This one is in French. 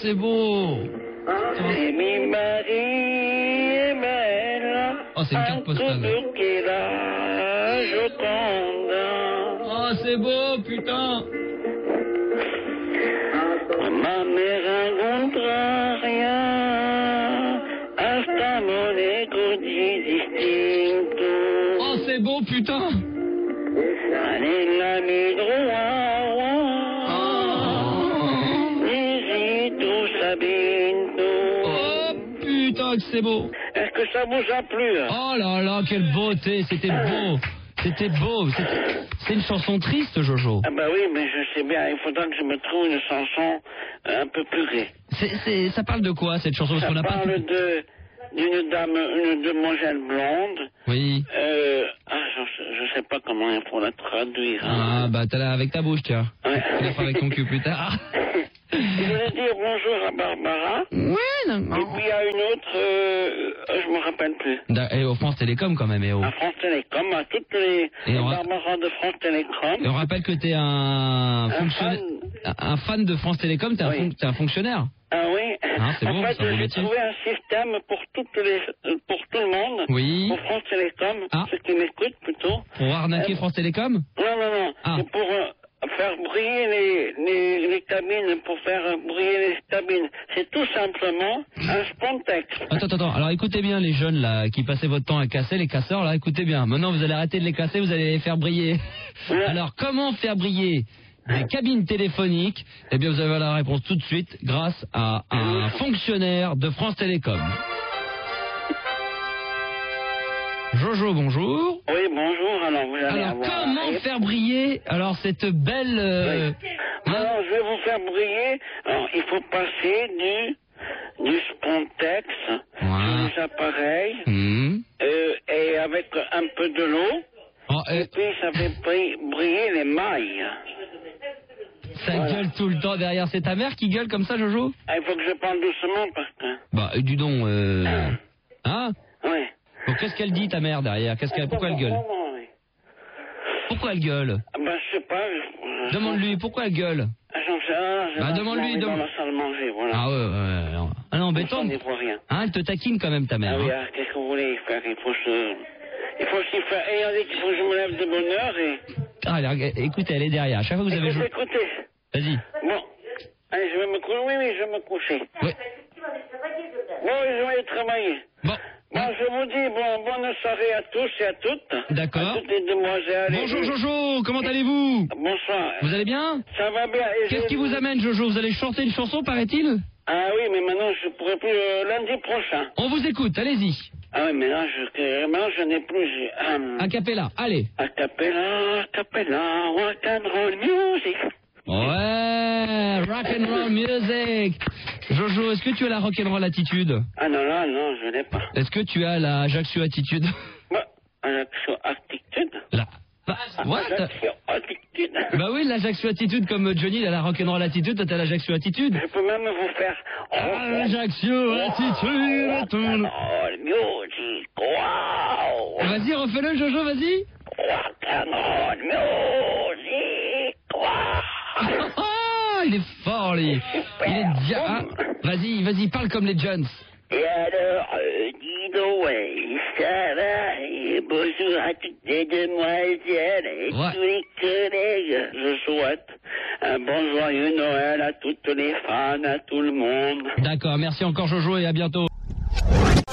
c'est beau. Et mi mari est belle. Oh, c'est une carte postale. La Joconde. Oh, c'est beau, putain. Ma mère raconte rien. Hasta mon ego distinto. Oh, c'est beau, putain. Allez, la mi droit. Visito Sabinto. Oh, putain, que c'est beau. Est-ce que ça vous a plu? Oh là là, quelle beauté, c'était beau. C'était beau. C'est une chanson triste, Jojo. Ah bah oui, mais je sais bien, il faudra que je me trouve une chanson un peu plus gaie. Ça parle de quoi, cette chanson? Parce Ça qu'on n'a pas... parle d'une dame, une demoiselle blonde. Oui. Je sais pas comment il faut la traduire. Ah, bah t'as là avec ta bouche, tiens. Ouais. Tu la feras avec ton cul plus tard. Je voulais dire bonjour à Barbara. Ouais, non. Et puis à une autre, je me rappelle plus. Et au France Télécom quand même, et À France Télécom, à toutes les Barbara de France Télécom. Et on rappelle que t'es un fan de France Télécom, t'es un fonctionnaire. Ah oui. Ah, c'est bon, en fait, c'est un beau j'ai métier. trouvé un système pour tout le monde. Oui. Pour France Télécom, ceux qui m'écoutent plutôt. Pour arnaquer France Télécom? Non. Ah. C'est pour faire briller les cabines, pour faire briller les cabines. C'est tout simplement un Spontex. Attends. Alors écoutez bien les jeunes là qui passaient votre temps à casser, les casseurs là, écoutez bien. Maintenant vous allez arrêter de les casser, vous allez les faire briller. Ouais. Alors comment faire briller des cabines téléphoniques? Eh bien vous avez la réponse tout de suite grâce à un fonctionnaire de France Télécom. Jojo, bonjour. Oui, bonjour. Alors vous allez avoir... comment faire briller alors cette belle... Alors je vais vous faire briller. Alors il faut passer du Spontex sur les appareils et avec un peu de l'eau. Et puis ça fait briller les mailles. Ça gueule tout le temps derrière. C'est ta mère qui gueule comme ça, Jojo? Il faut que je parle doucement parce que... Bah, dis donc, Hein? Oui. Donc, qu'est-ce qu'elle dit, ta mère, derrière? Pourquoi elle gueule? Pourquoi elle gueule? Bah, je sais pas. Demande-lui, pourquoi elle gueule? J'en sais rien. Bah, demande-lui, dans la salle manger, voilà. Ah ouais. Ah non, embêtant. Rien. Hein, elle te taquine quand même, ta mère. Ah oui, qu'est-ce que vous voulez faire? Il faut s'y faire. Et regardez qu'il faut que je me lève de bonne heure et... Ah, écoutez, elle est derrière. À chaque fois que vous avez joué... Écoutez. Vas-y. Bon. Allez, je vais me coucher. Oui, je vais me coucher. Oui. Bon, je vais aller travailler. Bon. Je vous dis bonne soirée à tous et à toutes. D'accord. À toutes les demoiselles. Bonjour Jojo, comment allez-vous? Bonsoir. Vous allez bien? Ça va bien. Qu'est-ce qui vous amène, Jojo? Vous allez chanter une chanson, paraît-il? Ah oui, mais maintenant je pourrai plus lundi prochain. On vous écoute, allez-y. Ah oui, mais là je n'ai plus... A cappella, allez. A cappella, rock'n'roll music. Ouais, rock'n'roll music. Jojo, est-ce que tu as la rock'n'roll attitude? Ah non, je n'ai pas. Est-ce que tu as la Ajaccio attitude? Ajaccio attitude? Ajaccio attitude. Bah oui, l'Ajaccio attitude, comme Johnny, il a la rock'n'roll attitude, toi t'as l'Ajaccio attitude. Je peux même vous faire... Ajaccio attitude. Rock'n'roll music, wow. Vas-y, refais-le, Jojo, vas-y. Rock'n'roll music, wow. Il est fort, lui. Il est bien. Vas-y, parle comme les Jones. Et alors, dis donc, ça va, et bonjour à toutes les demoiselles et tous les collègues. Je souhaite un bon joyeux Noël à toutes les fans, à tout le monde. D'accord, merci encore Jojo et à bientôt.